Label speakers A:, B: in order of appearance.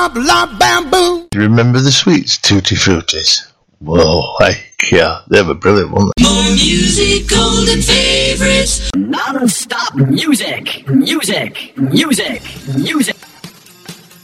A: La bamboo.
B: You remember the sweets, Tutti Fruities? Whoa, yeah, they were brilliant, weren't they?
C: More music, golden favorites.
D: Non-stop music.